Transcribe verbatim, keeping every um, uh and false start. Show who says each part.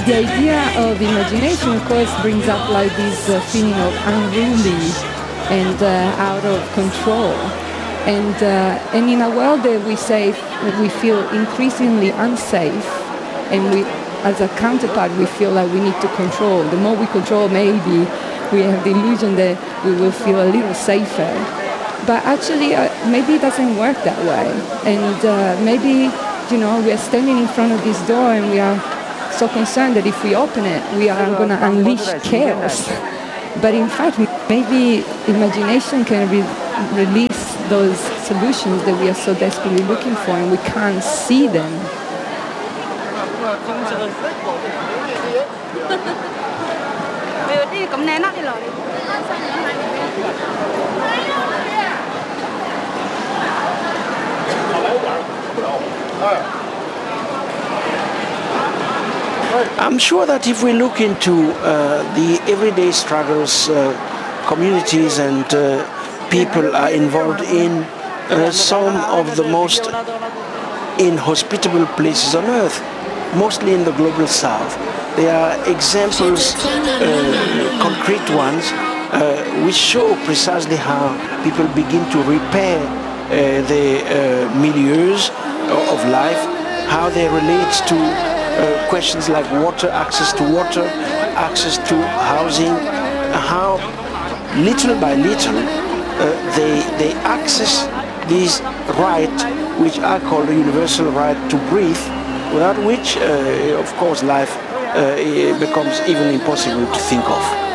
Speaker 1: the idea of imagination, of course, brings up like this uh, feeling of unruly and uh, out of control. And, uh, and in a world that we say we feel increasingly unsafe, and we, as a counterpart, we feel like we need to control. The more we control, maybe we have the illusion that we will feel a little safer. But actually, uh, maybe it doesn't work that way. And uh, maybe, you know, we are standing in front of this door and we are so concerned that if we open it, we are going to unleash chaos. But in fact, maybe imagination can re- release those solutions that we are so desperately looking for, and we can't see them.
Speaker 2: I'm sure that if we look into uh, the everyday struggles uh, communities and uh, people are involved in, uh, some of the most inhospitable places on earth, mostly in the global south. There are examples, uh, concrete ones, uh, which show precisely how people begin to repair uh, the uh, milieus of life, how they relate to uh, questions like water, access to water, access to housing, how little by little uh, they, they access this right, which I call the universal right to breathe, without which, uh, of course, life uh, becomes even impossible to think of.